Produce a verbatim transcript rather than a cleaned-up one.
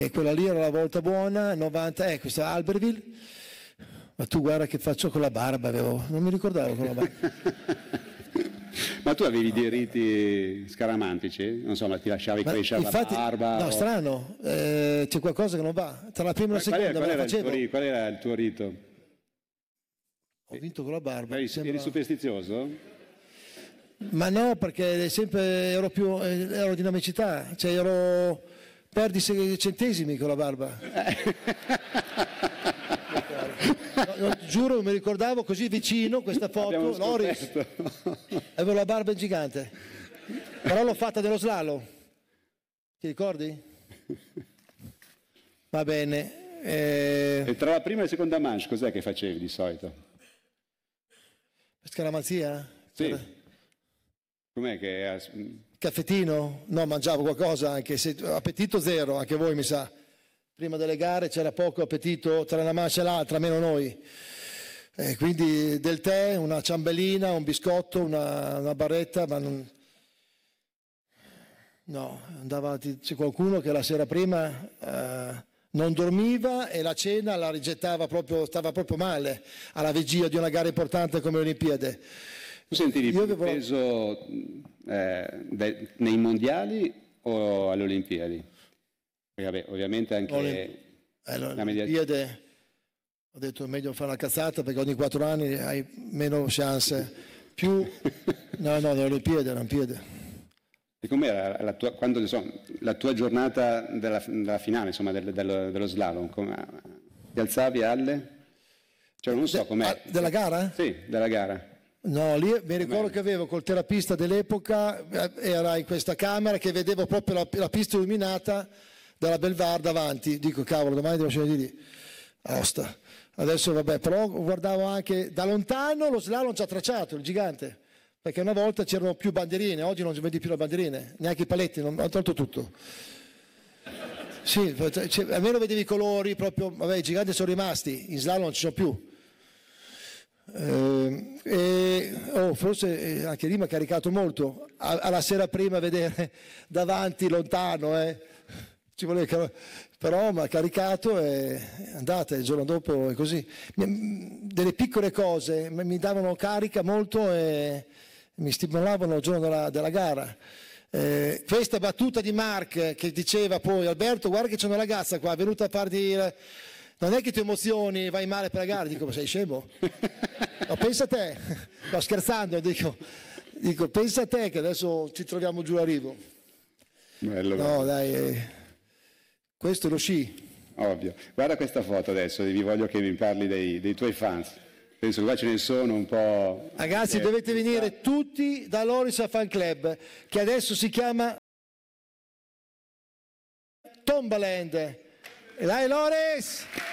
E quella lì era la volta buona, novanta, eh, questa Albertville, ma tu guarda che faccio con la barba, avevo, non mi ricordavo con la barba. Ma tu avevi dei riti scaramantici? Non so, ma ti lasciavi Ma crescere infatti, la barba? no, o... strano, eh, c'è qualcosa che non va. Tra la prima e la qual, seconda era, qual, me la era il facevo. tuo, qual era il tuo rito? Ho vinto con la barba. Eri, sembra... eri superstizioso? Ma no, perché sempre ero più ero dinamicità, cioè ero perdi sei centesimi con la barba. No, no, giuro, non mi ricordavo così vicino questa foto, Loris, avevo la barba gigante, però l'ho fatta dello slalom, ti ricordi? Va bene. Eh... E tra la prima e la seconda manche cos'è che facevi di solito? Scaramanzia? Sì. Per... Com'è che... Caffettino? No, mangiavo qualcosa, anche se appetito zero, anche voi mi sa. Prima delle gare c'era poco appetito tra una mancia e l'altra, meno noi. Eh, quindi del tè, una ciambellina, un biscotto, una, una barretta, ma non... No, andava, c'è qualcuno che la sera prima eh, non dormiva e la cena la rigettava proprio, stava proprio male, alla vigilia di una gara importante come le Olimpiadi. Tu sentivi più avevo... peso eh, de, nei mondiali o alle Olimpiadi? Perché vabbè, ovviamente anche Olim... eh, la media... Olimpiadi, ho detto è meglio fare una cazzata perché ogni quattro anni hai meno chance, più... no, no, le Olimpiadi erano piede. E com'era la tua, quando, insomma, la tua giornata della, della finale, insomma, del, dello, dello slalom? Come, ti alzavi alle? Cioè non so com'è. De, della gara? Sì, della gara. No, lì mi ricordo che avevo col terapista dell'epoca, era in questa camera che vedevo proprio la, la pista illuminata dalla Belvar davanti. Dico, cavolo, domani devo scendere di lì. Aosta. Adesso vabbè, però guardavo anche da lontano lo slalom ci ha tracciato, il gigante. Perché una volta c'erano più bandierine, oggi non vedi più le bandierine, neanche i paletti, non, hanno tolto tutto. Sì, cioè, almeno vedevi i colori, proprio, vabbè, i giganti sono rimasti, in slalom non ci sono più. Eh, e, oh, forse anche lì mi ha caricato molto, alla sera prima vedere davanti, lontano, eh. Ci voleva, però mi ha caricato e andate, il giorno dopo è così. Delle piccole cose mi davano carica molto e mi stimolavano il giorno della, della gara. Eh, questa battuta di Mark che diceva poi, Alberto guarda che c'è una ragazza qua, è venuta a farti, non è che ti emozioni, vai male per la gara, dico ma sei scemo? No, pensa a te, no, scherzando, dico, dico pensa a te che adesso ci troviamo giù a Rivo. Bello, no bello. Dai, eh, questo è lo sci. Ovvio, guarda questa foto adesso, vi voglio che mi parli dei, dei tuoi fans. Penso che qua ce ne sono un po'. Ragazzi, eh, dovete venire tutti da Loris Fan Club, che adesso si chiama Tombaland. E dai Loris!